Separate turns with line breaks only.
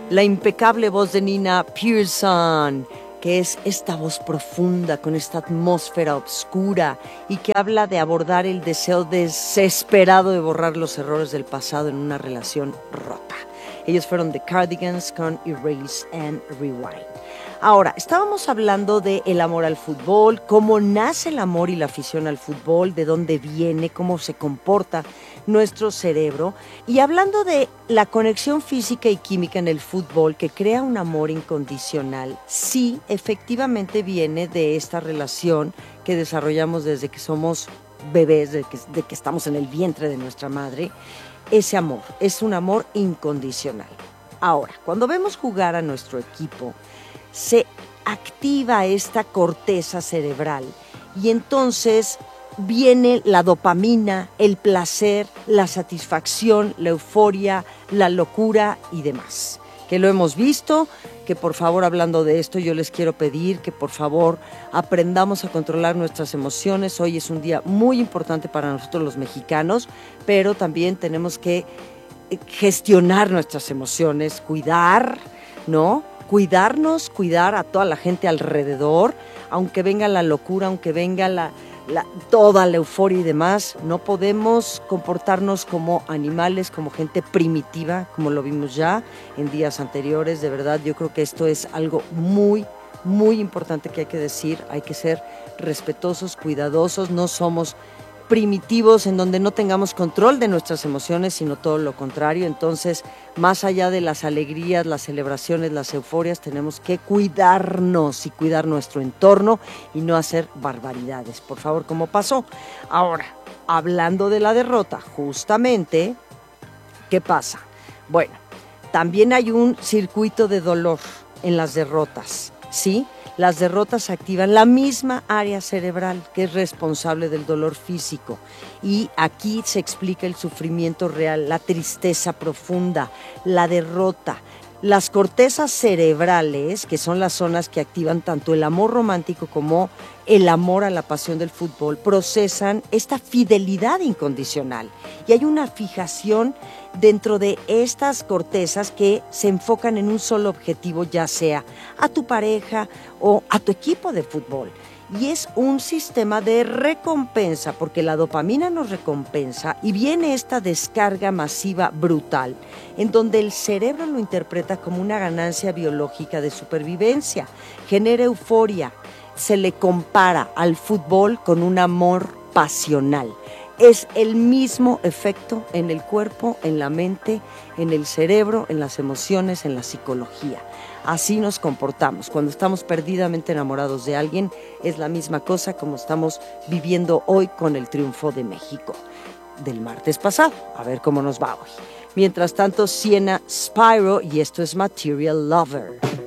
la impecable voz de Nina Pearson, que es esta voz profunda con esta atmósfera oscura y que habla de abordar el deseo desesperado de borrar los errores del pasado en una relación rota. Ellos fueron The Cardigans con Erase and Rewind. Ahora, estábamos hablando de el amor al fútbol, cómo nace el amor y la afición al fútbol, de dónde viene, cómo se comporta nuestro cerebro, y hablando de la conexión física y química en el fútbol que crea un amor incondicional. Sí, efectivamente viene de esta relación que desarrollamos desde que somos bebés, de que estamos en el vientre de nuestra madre. Ese amor es un amor incondicional. Ahora, cuando vemos jugar a nuestro equipo, se activa esta corteza cerebral y entonces viene la dopamina, el placer, la satisfacción, la euforia, la locura y demás. Que lo hemos visto, que por favor, hablando de esto, yo les quiero pedir que por favor aprendamos a controlar nuestras emociones. Hoy es un día muy importante para nosotros los mexicanos, pero también tenemos que gestionar nuestras emociones, cuidar, ¿no? Cuidarnos, cuidar a toda la gente alrededor, aunque venga la locura, aunque venga toda la euforia y demás, no podemos comportarnos como animales, como gente primitiva, como lo vimos ya en días anteriores. De verdad, yo creo que esto es algo muy, muy importante que hay que decir. Hay que ser respetuosos, cuidadosos, no somos primitivos en donde no tengamos control de nuestras emociones, sino todo lo contrario. Entonces, más allá de las alegrías, las celebraciones, las euforias, tenemos que cuidarnos y cuidar nuestro entorno y no hacer barbaridades, por favor, como pasó. Ahora, hablando de la derrota, justamente, ¿qué pasa? Bueno, también hay un circuito de dolor en las derrotas, ¿sí? Las derrotas activan la misma área cerebral que es responsable del dolor físico y aquí se explica el sufrimiento real, la tristeza profunda, la derrota. Las cortezas cerebrales, que son las zonas que activan tanto el amor romántico como el amor a la pasión del fútbol, procesan esta fidelidad incondicional y hay una fijación dentro de estas cortezas que se enfocan en un solo objetivo, ya sea a tu pareja o a tu equipo de fútbol. Y es un sistema de recompensa, porque la dopamina nos recompensa y viene esta descarga masiva brutal, en donde el cerebro lo interpreta como una ganancia biológica de supervivencia, genera euforia, se le compara al fútbol con un amor pasional. Es el mismo efecto en el cuerpo, en la mente, en el cerebro, en las emociones, en la psicología. Así nos comportamos. Cuando estamos perdidamente enamorados de alguien, es la misma cosa como estamos viviendo hoy con el triunfo de México del martes pasado. A ver cómo nos va hoy. Mientras tanto, Sienna Spyro y esto es Material Lover.